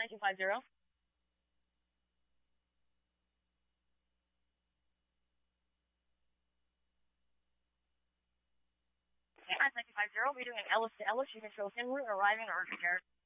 9250. AirPods 9250, we're doing an Ellis to Ellis. You can show en route arriving or urgent care.